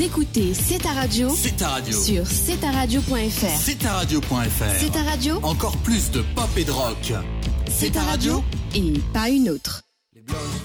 écoutez C'est ta radio. C'est ta radio. Sur cetaradio.fr. C'est ta radio.fr. C'est ta radio. Encore plus de pop et de rock. C'est ta radio et pas une autre. Les Blondes